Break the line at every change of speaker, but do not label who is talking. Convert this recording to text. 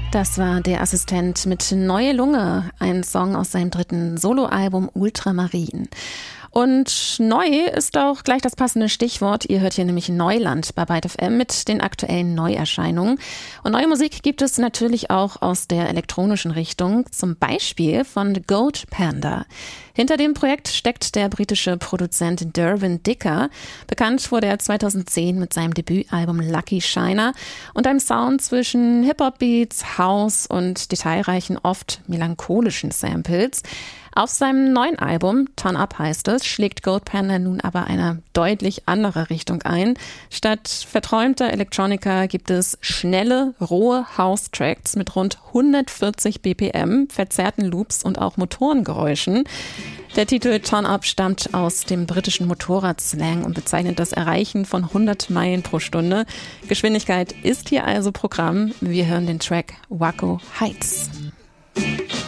Das war der Assistent mit Neue Lunge, ein Song aus seinem dritten Soloalbum Ultramarin. Und neu ist auch gleich das passende Stichwort. Ihr hört hier nämlich Neuland bei Byte FM mit den aktuellen Neuerscheinungen. Und neue Musik gibt es natürlich auch aus der elektronischen Richtung, zum Beispiel von The Goat Panda. Hinter dem Projekt steckt der britische Produzent Derwin Dicker. Bekannt wurde er 2010 mit seinem Debütalbum Lucky Shiner und einem Sound zwischen Hip-Hop-Beats, House und detailreichen, oft melancholischen Samples. Auf seinem neuen Album, Turn Up heißt es, schlägt Goat Panda nun aber eine deutlich andere Richtung ein. Statt verträumter Electronica gibt es schnelle, rohe House-Tracks mit rund 140 BPM, verzerrten Loops und auch Motorengeräuschen. Der Titel Turn Up stammt aus dem britischen Motorradslang und bezeichnet das Erreichen von 100 Meilen pro Stunde. Geschwindigkeit ist hier also Programm. Wir hören den Track Waco Heights.